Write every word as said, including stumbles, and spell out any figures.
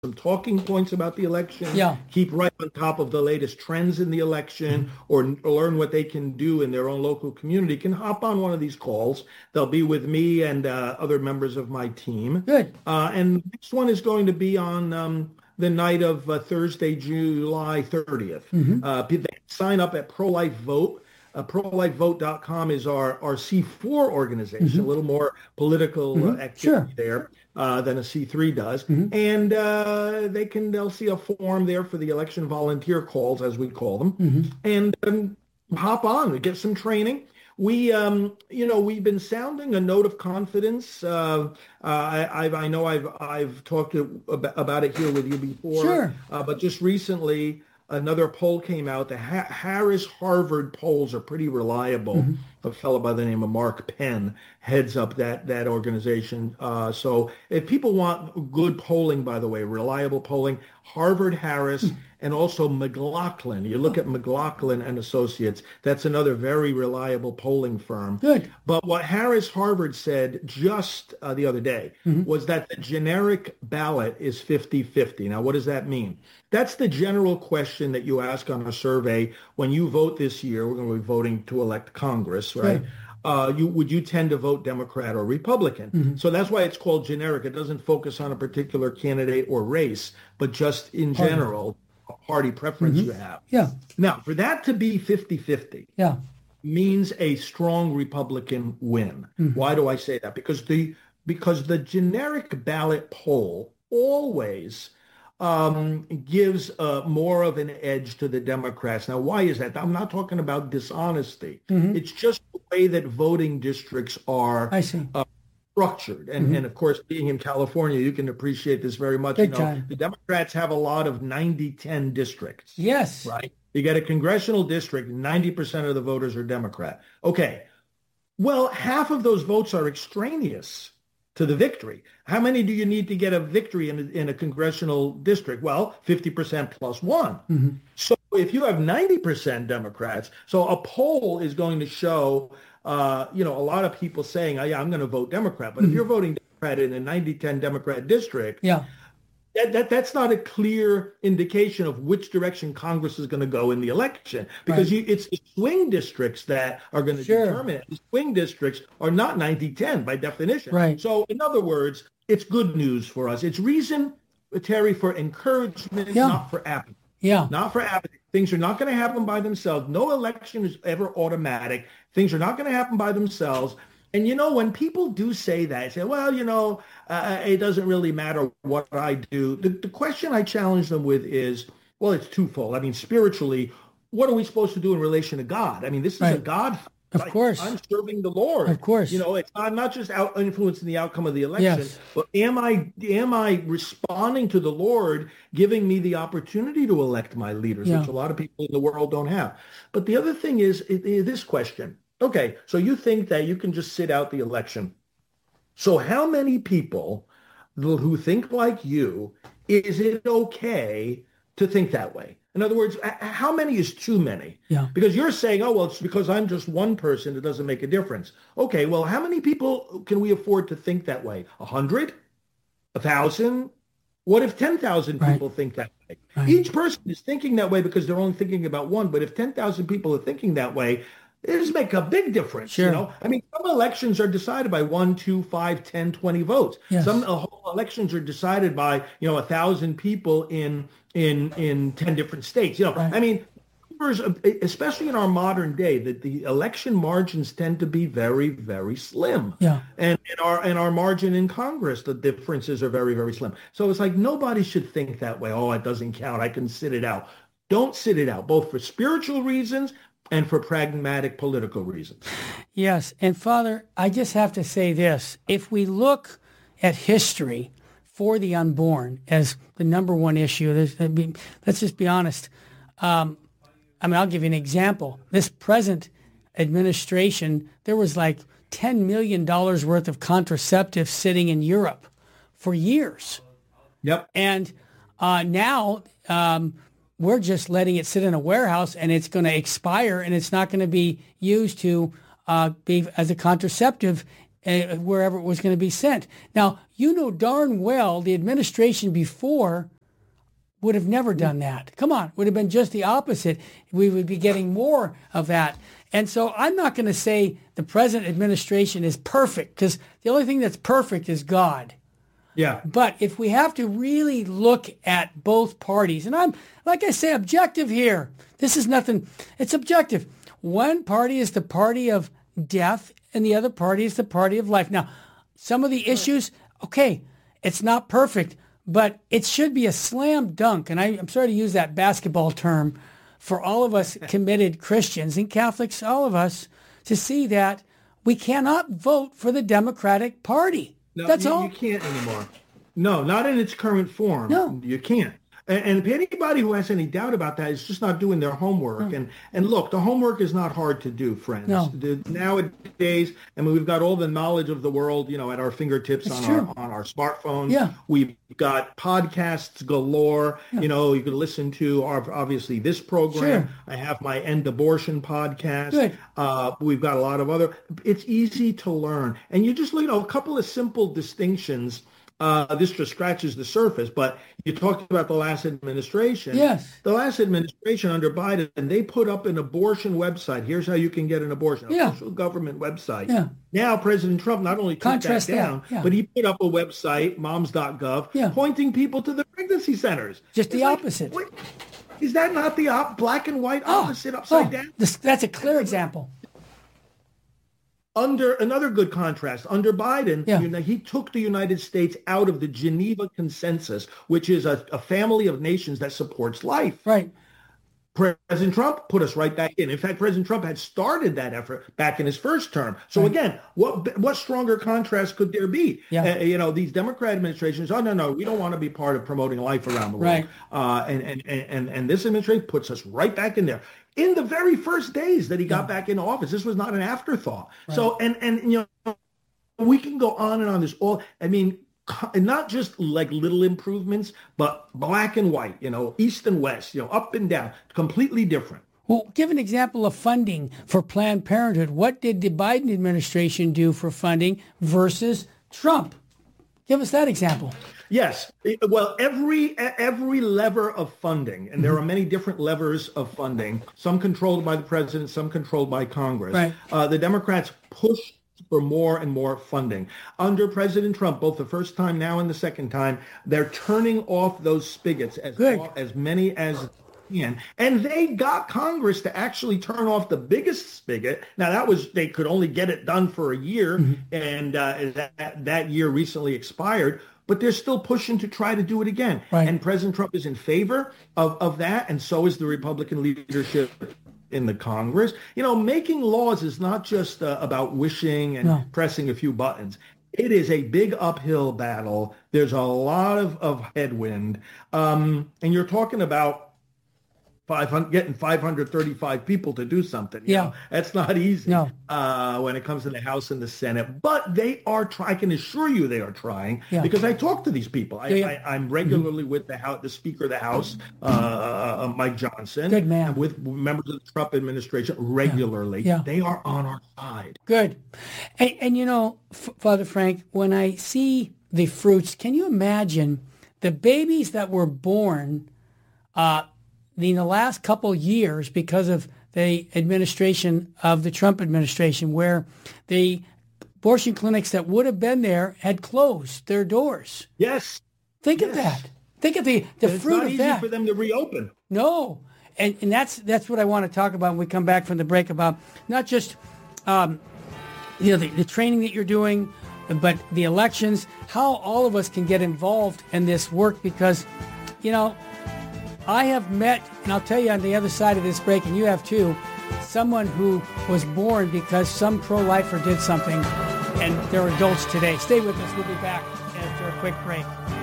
some talking points about the election, Yeah. keep right on top of the latest trends in the election, or, or learn what they can do in their own local community, can hop on one of these calls. They'll be with me and uh, other members of my team. Good. Uh, and the next one is going to be on um, the night of uh, Thursday, July thirtieth. Mm-hmm. Uh, they can sign up at Pro-Life Vote. Uh, pro life vote dot com is our, our C four organization, Mm-hmm. a little more political Mm-hmm. uh, activity Sure. there uh, than a C three does. Mm-hmm. And uh, they can, they'll see a form there for the election volunteer calls, as we call them, Mm-hmm. and um, hop on and get some training. We, um, you know, we've been sounding a note of confidence. Uh, uh, I, I've, I know I've, I've talked to, about it here with you before, Sure. uh, but just recently, another poll came out. The ha- Harris-Harvard polls are pretty reliable. Mm-hmm. A fellow by the name of Mark Penn heads up that that organization. Uh, so if people want good polling, by the way, reliable polling, Harvard, Harris, mm-hmm. and also McLaughlin. You look at McLaughlin and Associates. That's another very reliable polling firm. Good. But what Harris-Harvard said just uh, the other day mm-hmm. was that the generic ballot is fifty-fifty. Now, what does that mean? That's the general question that you ask on a survey when you vote this year. We're going to be voting to elect Congress, right? Sure. Uh, you would you tend to vote Democrat or Republican? Mm-hmm. So that's why it's called generic. It doesn't focus on a particular candidate or race, but just in party. general, a party preference mm-hmm. you have. Yeah. Now, for that to be fifty-fifty yeah. means a strong Republican win. Mm-hmm. Why do I say that? Because the because the generic ballot poll always Um, gives uh, more of an edge to the Democrats. Now, why is that? I'm not talking about dishonesty. Mm-hmm. It's just the way that voting districts are I see. Uh, structured. And, mm-hmm. and of course, being in California, you can appreciate this very much. Big you know, time. The Democrats have a lot of ninety ten districts. Yes. Right? You get a congressional district, ninety percent of the voters are Democrat. Okay. Well, half of those votes are extraneous to the victory. How many do you need to get a victory in a, in a congressional district? Well, fifty percent plus one. Mm-hmm. So if you have ninety percent Democrats, so a poll is going to show, uh, you know, a lot of people saying, oh, yeah, I'm going to vote Democrat. But mm-hmm. if you're voting Democrat in a ninety ten Democrat district, yeah. That, that that's not a clear indication of which direction Congress is going to go in the election, because right. you, it's the swing districts that are going to sure. determine it. The swing districts are not ninety ten by definition. Right. So in other words, it's good news for us. It's reason, Terry, for encouragement, yeah. not for apathy. Yeah. Not for apathy. Things are not going to happen by themselves. No election is ever automatic. Things are not going to happen by themselves. And, you know, when people do say that, say, well, you know, uh, it doesn't really matter what I do. The, the question I challenge them with is, well, it's twofold. I mean, spiritually, what are we supposed to do in relation to God? I mean, this is right. a God. Of like, course. I'm serving the Lord. Of course. You know, it's, I'm not just out influencing the outcome of the election, yes. but am I am I responding to the Lord giving me the opportunity to elect my leaders, yeah. which a lot of people in the world don't have. But the other thing is, is this question. Okay, so you think that you can just sit out the election. So how many people who think like you, is it okay to think that way? In other words, how many is too many? Yeah. Because you're saying, oh, well, it's because I'm just one person, it doesn't make a difference. Okay, well, how many people can we afford to think that way? A hundred? A thousand? What if ten thousand right. people think that way? Right. Each person is thinking that way because they're only thinking about one. But if ten thousand people are thinking that way, it does make a big difference. Sure. You know, I mean, some elections are decided by one, two, five, ten, twenty votes. Yes. Some uh, whole elections are decided by, you know, a thousand people in in in ten different states. You know, right. I mean, numbers, of, especially in our modern day, that the election margins tend to be very, very slim. Yeah. And in our in our margin in Congress, the differences are very, very slim. So it's like nobody should think that way. Oh, it doesn't count. I can sit it out. Don't sit it out, both for spiritual reasons and for pragmatic political reasons. Yes. And Father, I just have to say this. If we look at history for the unborn as the number one issue, I mean, let's just be honest. Um, I mean, I'll give you an example. This present administration, there was like ten million dollars worth of contraceptives sitting in Europe for years. Yep. And uh, now... Um, we're just letting it sit in a warehouse and it's going to expire and it's not going to be used to uh, be as a contraceptive uh, wherever it was going to be sent. Now, you know darn well the administration before would have never done that. Come on, would have been just the opposite. We would be getting more of that. And so I'm not going to say the present administration is perfect, because the only thing that's perfect is God. Yeah. But if we have to really look at both parties, and I'm, like I say, objective here. This is nothing, it's objective. One party is the party of death, and the other party is the party of life. Now, some of the issues, okay, it's not perfect, but it should be a slam dunk. And I, I'm sorry to use that basketball term, for all of us committed Christians and Catholics, all of us, to see that we cannot vote for the Democratic Party. No, That's you, all. You can't anymore. No, not in its current form. No. You can't. And, and if anybody who has any doubt about that is just not doing their homework. No. And and look, the homework is not hard to do, friends. No. The, nowadays, I mean, we've got all the knowledge of the world, you know, at our fingertips It's on true. our on our smartphones. Yeah. We've got podcasts galore. Yeah. You know, you can listen to our, obviously this program. Sure. I have my End Abortion podcast. Good. Uh, we've got a lot of other. It's easy to learn, and you just, you know, a couple of simple distinctions. Uh, this just scratches the surface, but you talked about the last administration. Yes. The last administration under Biden, they put up an abortion website. Here's how you can get an abortion. Yeah. Official government website. Yeah. Now, President Trump not only took Contrast that down, that, yeah. but he put up a website, moms dot gov, Yeah. pointing people to the pregnancy centers. Just the It's like, opposite. wait, is that not the op- black and white Oh, opposite upside oh, down? this, that's a clear example. Under another good contrast, under Biden, Yeah. you know, he took the United States out of the Geneva Consensus, which is a, a family of nations that supports life. Right. President Trump put us right back in. In fact, President Trump had started that effort back in his first term. So Right. again, what what stronger contrast could there be? Yeah. Uh, you know, these Democrat administrations, oh, no, no, we don't want to be part of promoting life around the world. Right. Uh, and, and, and, and this administration puts us right back in there. In the very first days that he got Yeah. back into office, this was not an afterthought. Right. So, and, and, you know, we can go on and on this all, I mean, not just like little improvements, but black and white, you know, east and west, you know, up and down, completely different. Well, give an example of funding for Planned Parenthood. What did the Biden administration do for funding versus Trump? Give us that example. Yes. Well, every every lever of funding, and there are many different levers of funding, some controlled by the president, some controlled by Congress. Right. Uh, the Democrats pushed for more and more funding. Under President Trump, both the first time now and the second time, they're turning off those spigots as, as many as they can. And they got Congress to actually turn off the biggest spigot. Now, that was, they could only get it done for a year, mm-hmm. and uh, that, that year recently expired. But they're still pushing to try to do it again. Right. And President Trump is in favor of, of that, and so is the Republican leadership in the Congress. You know, making laws is not just uh, about wishing and no. pressing a few buttons. It is a big uphill battle. There's a lot of, of headwind. Um, and you're talking about five hundred, getting five hundred thirty-five people to do something. You yeah. know? That's not easy no. uh, when it comes to the House and the Senate. But they are trying. I can assure you they are trying yeah. because I talk to these people. I, yeah, yeah. I, I'm regularly mm-hmm. with the House, the Speaker of the House, uh, uh, Mike Johnson. Good man. And with members of the Trump administration regularly. Yeah. Yeah. They are on our side. Good. And, and you know, F- Father Frank, when I see the fruits, can you imagine the babies that were born uh, in the last couple years because of the administration of the Trump administration, where the abortion clinics that would have been there had closed their doors? Yes. Think yes. of that. Think of the, the it's fruit not of easy that. for them to reopen. No. And and that's that's what I want to talk about when we come back from the break, about not just um, you know the, the training that you're doing, but the elections, how all of us can get involved in this work, because, you know, I have met, and I'll tell you on the other side of this break, and you have too, someone who was born because some pro-lifer did something, and they're adults today. Stay with us. We'll be back after a quick break.